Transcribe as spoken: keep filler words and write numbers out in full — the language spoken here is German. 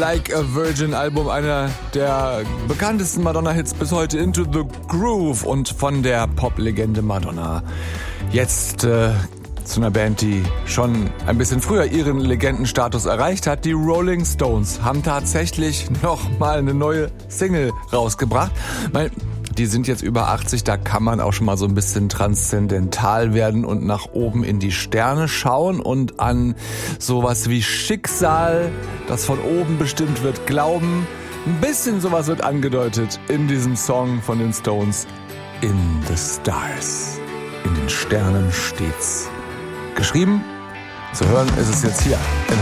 Like a Virgin Album, einer der bekanntesten Madonna-Hits bis heute, Into the Groove, und von der Pop-Legende Madonna. Jetzt äh, zu einer Band, die schon ein bisschen früher ihren Legendenstatus erreicht hat. Die Rolling Stones haben tatsächlich noch mal eine neue Single rausgebracht. Weil die sind jetzt über achtzig, da kann man auch schon mal so ein bisschen transzendental werden und nach oben in die Sterne schauen und an sowas wie Schicksal, das von oben bestimmt wird, glauben. Ein bisschen sowas wird angedeutet in diesem Song von den Stones, In the Stars. In den Sternen steht's geschrieben. Zu hören ist es jetzt hier in